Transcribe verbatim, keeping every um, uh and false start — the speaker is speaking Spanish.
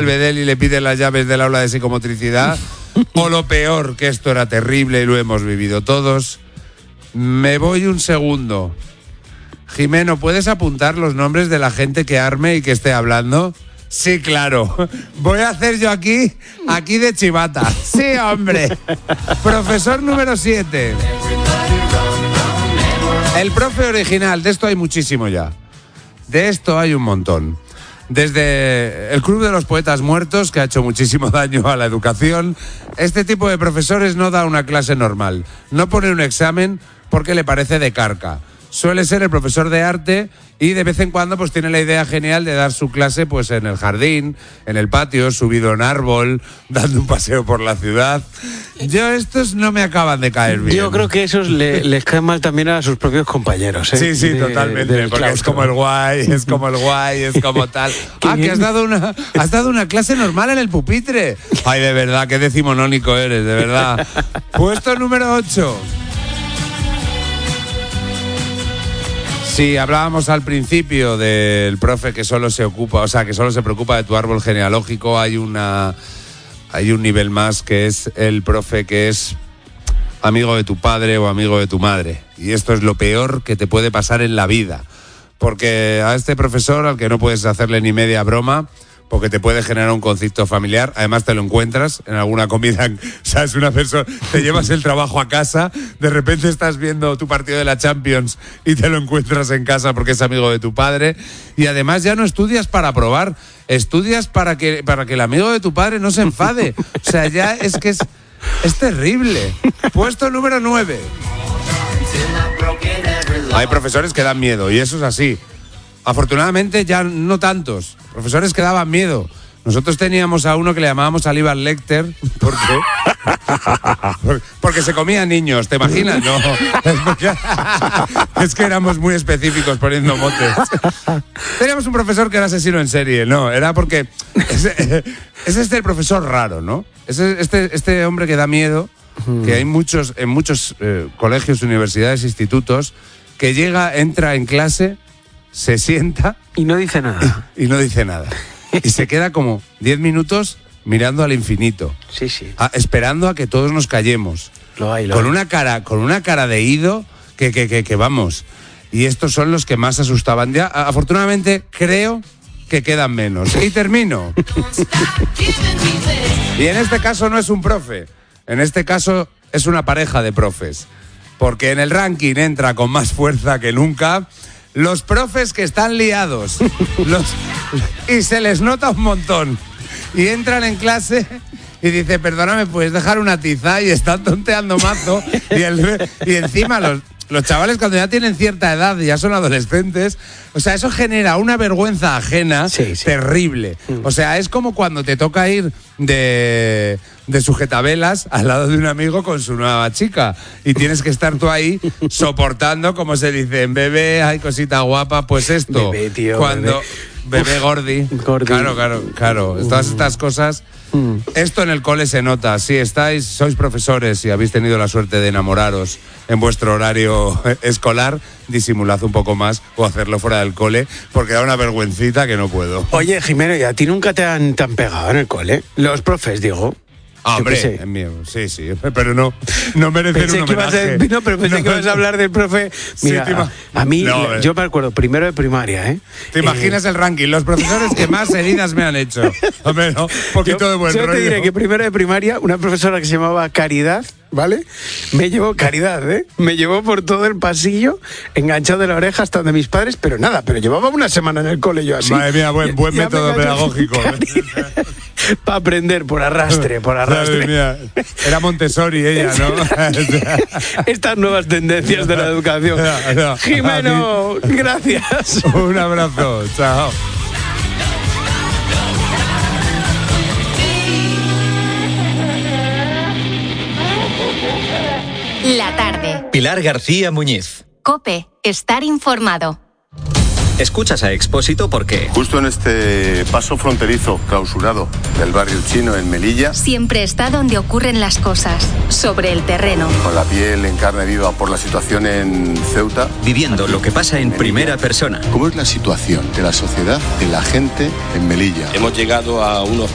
Belvedere y le piden las llaves del aula de psicomotricidad, o lo peor, que esto era terrible y lo hemos vivido todos. Me voy un segundo. Jimeno, ¿puedes apuntar los nombres de la gente que arme y que esté hablando? Sí, claro. Voy a hacer yo aquí, aquí de chivata. Sí, hombre. Profesor número siete. El profe original. De esto hay muchísimo ya. De esto hay un montón. Desde el Club de los Poetas Muertos, que ha hecho muchísimo daño a la educación, este tipo de profesores no da una clase normal. No pone un examen porque le parece de carca. Suele ser el profesor de arte y de vez en cuando pues tiene la idea genial de dar su clase pues en el jardín, en el patio, subido en árbol, dando un paseo por la ciudad. Yo estos no me acaban de caer bien. Yo creo que esos le, les caen mal también a sus propios compañeros, ¿eh? Sí, sí, de, totalmente, porque claustro. Es como el guay, es como el guay, es como tal. Ah, que has dado una has dado una clase normal en el pupitre. Ay, de verdad, qué decimonónico eres, de verdad. Puesto número ocho. Sí, hablábamos al principio del profe que solo se ocupa, o sea, que solo se preocupa de tu árbol genealógico. Hay una, hay un nivel más que es el profe que es amigo de tu padre o amigo de tu madre. Y esto es lo peor que te puede pasar en la vida. Porque a este profesor, al que no puedes hacerle ni media broma, porque te puede generar un conflicto familiar, además te lo encuentras en alguna comida, sabes, una persona, te llevas el trabajo a casa, de repente estás viendo tu partido de la Champions y te lo encuentras en casa porque es amigo de tu padre, y además ya no estudias para probar, estudias para que, para que el amigo de tu padre no se enfade, o sea, ya es que es, es terrible. Puesto número nueve. Hay profesores que dan miedo, y eso es así. Afortunadamente ya no tantos. Profesores que daban miedo. Nosotros teníamos a uno que le llamábamos Aníbal Lecter. ¿Por qué? Porque se comía niños, ¿te imaginas? No. Es, porque, es que éramos muy específicos poniendo motes. Teníamos un profesor que era asesino en serie. No, era porque... Es, es este el profesor raro, ¿no? Es este, este hombre que da miedo, que hay muchos en muchos eh, colegios, universidades, institutos, que llega, entra en clase... se sienta... Y no dice nada. Y, y no dice nada. Y se queda como diez minutos mirando al infinito. Sí, sí. A, esperando a que todos nos callemos. Lo hay, lo con hay. Una cara, con una cara de ido que, que, que, que vamos. Y estos son los que más asustaban. Ya, afortunadamente, creo que quedan menos. Y termino. Y en este caso no es un profe. En este caso es una pareja de profes. Porque en el ranking entra con más fuerza que nunca... los profes que están liados los, y se les nota un montón y entran en clase y dice, perdóname, ¿puedes dejar una tiza? Y están tonteando mazo y, el, y encima los, los chavales cuando ya tienen cierta edad y ya son adolescentes, o sea, eso genera una vergüenza ajena sí, sí. terrible. O sea, es como cuando te toca ir de... de sujetabelas al lado de un amigo con su nueva chica y tienes que estar tú ahí soportando, como se dice en bebé, ay, cosita guapa, pues esto. Bebé, tío. Cuando bebé, bebé gordi. gordi. Claro, claro, claro. Todas estas cosas. Mm. Esto en el cole se nota. Si estáis, sois profesores y habéis tenido la suerte de enamoraros en vuestro horario escolar, disimulad un poco más o hacerlo fuera del cole, porque da una vergüencita que no puedo. Oye, Jimeno, ¿y a ti nunca te han, te han pegado en el cole? Los profes, digo. Ah, hombre, es mío, sí, sí, pero no, no merecen pensé un que homenaje. Ibas a, no, pero pensé no, que ibas a hablar del profe. Mira, sí, a, a mí, no, yo me acuerdo, primero de primaria, ¿eh? ¿Te imaginas eh, el ranking? Los profesores que más heridas me han hecho. Hombre, no, un poquito yo, de buen yo rollo. Yo te diré que primero de primaria, una profesora que se llamaba Caridad, ¿vale? Me llevó, Caridad, ¿eh? Me llevó por todo el pasillo, enganchado de la oreja hasta donde mis padres, pero nada, pero llevaba una semana en el cole yo así. Madre mía, buen, buen ya, método ya pedagógico. Para aprender, por arrastre, por arrastre. Madre mía. Era Montessori ella, ¿no? Estas nuevas tendencias de la educación. No, no, Jimeno, gracias. Un abrazo, chao. La tarde. Pilar García Muñiz. COPE, estar informado. Escuchas a Expósito porque... justo en este paso fronterizo clausurado del barrio chino en Melilla... siempre está donde ocurren las cosas, sobre el terreno. Con la piel en carne viva por la situación en Ceuta... viviendo aquí, lo que pasa en, en primera persona. ¿Cómo es la situación de la sociedad, de la gente en Melilla? Hemos llegado a unos